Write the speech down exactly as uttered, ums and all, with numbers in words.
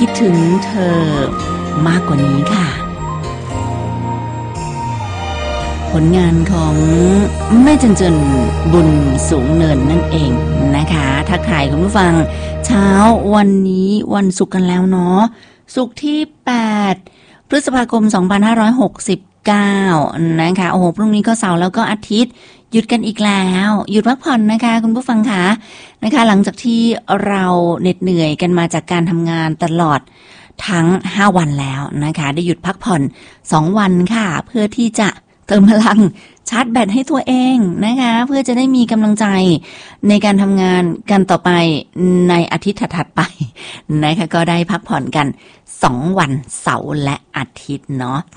คิดถึงเธอมากกว่านี้ค่ะผลงานของแม่จันเจินบุญสูงเนินนั่นเองนะคะทักทายคุณผู้ฟังเช้าวันนี้วันศุกร์กันแล้วเนาะศุกร์ที่แปดพฤษภาคมสองพันห้าร้อยหกสิบเก้านะคะโอ้โหพรุ่งนี้ก็เสาร์แล้วก็อาทิตย์หยุดกันอีกแล้วหยุดพักผ่อนนะคะคุณผู้ฟังค่ะนะคะหลังจากที่เราเหน็ดเหนื่อยกันมาจากการทำงานตลอดทั้งห้าวันแล้วนะคะได้หยุดพักผ่อนสองวันค่ะเพื่อที่จะเติมพลังชาร์จแบตให้ตัวเองนะคะเพื่อจะได้มีกำลังใจในการทำงานกันต่อไปในอาทิตย์ถัดๆไปนะคะก็ได้พักผ่อนกันสองวันเสาร์และอาทิตย์เนาะ